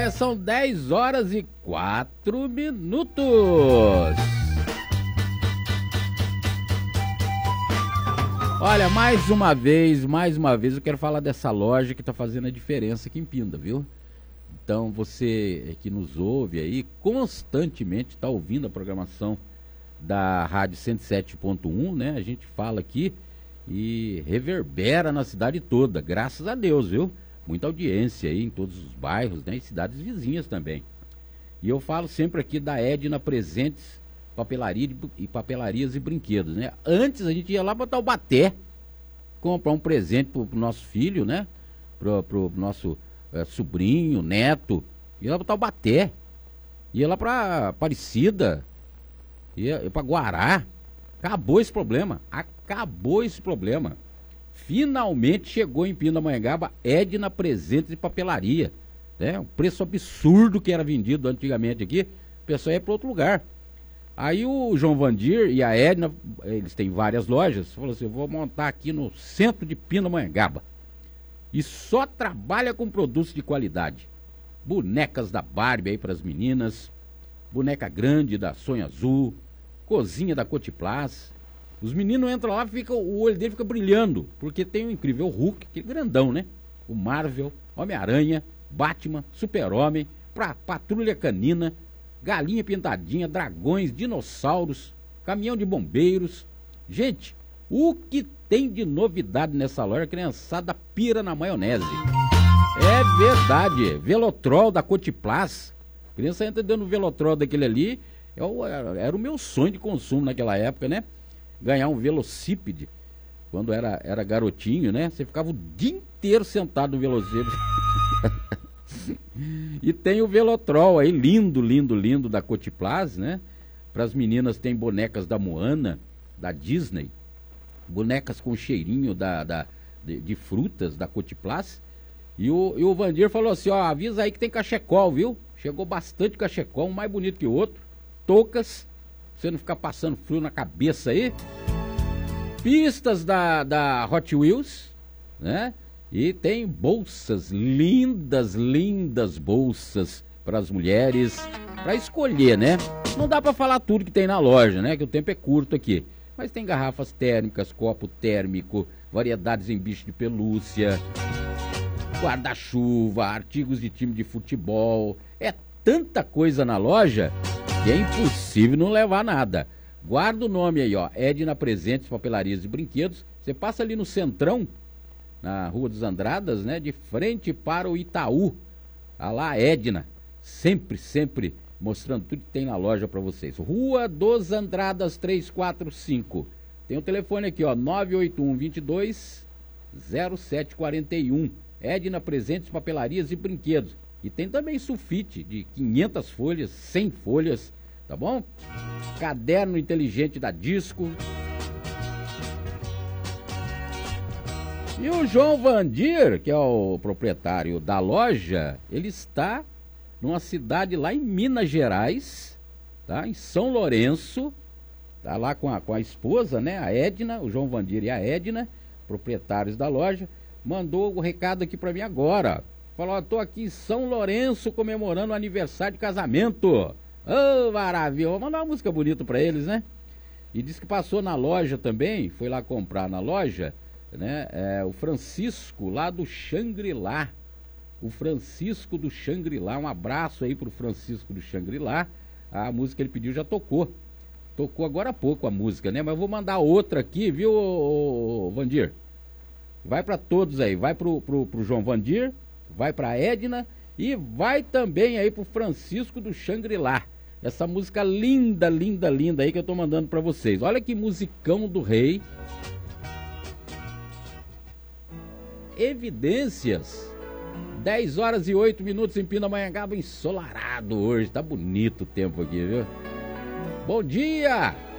Olha, são 10 horas e 4 minutos. Olha, mais uma vez, eu quero falar dessa loja que tá fazendo a diferença aqui em Pinda, viu? Então, você que nos ouve aí, constantemente tá ouvindo a programação da Rádio 107.1, né? A gente fala aqui e reverbera na cidade toda, graças a Deus, viu? Muita audiência aí em todos os bairros, né? E cidades vizinhas também. E eu falo sempre aqui da Edna Presentes, papelarias e brinquedos, né? Antes a gente ia lá botar o Taubaté, comprar um presente pro nosso filho, né? Pro nosso sobrinho, neto. Ia lá botar o Taubaté. Ia lá pra Aparecida. Ia pra Guará. Acabou esse problema. Finalmente chegou em Pindamonhangaba Edna Presentes e Papelaria, né? Um preço absurdo que era vendido antigamente aqui, o pessoal ia para outro lugar. Aí o João Vandir e a Edna, eles têm várias lojas, falou assim: eu vou montar aqui no centro de Pindamonhangaba e só trabalha com produtos de qualidade. Bonecas da Barbie aí para as meninas, boneca grande da Sonho Azul, cozinha da Cotiplas. Os meninos entram lá, o olho dele fica brilhando, porque tem o incrível Hulk, que é grandão, né? O Marvel, Homem-Aranha, Batman, Super-Homem, Patrulha Canina, Galinha Pintadinha, Dragões, Dinossauros, Caminhão de Bombeiros. Gente, o que tem de novidade nessa loja, a criançada pira na maionese. É verdade, Velotrol da Cotiplas. A criança entra dando Velotrol daquele ali, era o meu sonho de consumo naquela época, né? Ganhar um velocípede quando era garotinho, né? Você ficava o dia inteiro sentado no velocípede. E tem o Velotrol aí, lindo da Cotiplas, né? Para as meninas tem bonecas da Moana, da Disney, bonecas com cheirinho de frutas da Cotiplas. E o Vandir falou assim: ó, avisa aí que tem cachecol, viu? Chegou bastante cachecol, um mais bonito que o outro. Toucas, você não ficar passando frio na cabeça aí. Pistas da Hot Wheels, né? E tem bolsas, lindas bolsas para as mulheres, para escolher, né? Não dá para falar tudo que tem na loja, né? Que o tempo é curto aqui. Mas tem garrafas térmicas, copo térmico, variedades em bicho de pelúcia, guarda-chuva, artigos de time de futebol. É tanta coisa na loja que é impossível não levar nada. Guarda o nome aí, ó, Edna Presentes, Papelarias e Brinquedos. Você passa ali no Centrão, na Rua dos Andradas, né, de frente para o Itaú. Tá lá, Edna, sempre mostrando tudo que tem na loja para vocês. Rua dos Andradas 345. Tem o telefone aqui, ó, 981-22-0741. Edna Presentes, Papelarias e Brinquedos. E tem também sulfite de 500 folhas, 100 folhas, tá bom? Caderno inteligente da Disco. E o João Vandir, que é o proprietário da loja, ele está numa cidade lá em Minas Gerais, tá? Em São Lourenço, tá lá com a esposa, né? A Edna, o João Vandir e a Edna, proprietários da loja, mandou o recado aqui para mim agora. Falou: tô aqui em São Lourenço comemorando o aniversário de casamento. Ô, maravilha, vou mandar uma música bonita para eles, né? E disse que passou na loja também, foi lá comprar na loja, né? O Francisco lá do Xangri-Lá. O Francisco do Xangri-Lá, um abraço aí pro Francisco do Xangri-Lá. A música que ele pediu já tocou. Tocou agora há pouco a música, né? Mas eu vou mandar outra aqui, viu, Vandir? Vai para todos aí, vai pro João Vandir, vai pra Edna e vai também aí pro Francisco do Xangri-Lá. Essa música linda aí que eu tô mandando pra vocês. Olha que musicão do rei. Evidências. 10 horas e 8 minutos em Pindamonhangaba, ensolarado hoje. Tá bonito o tempo aqui, viu? Bom dia!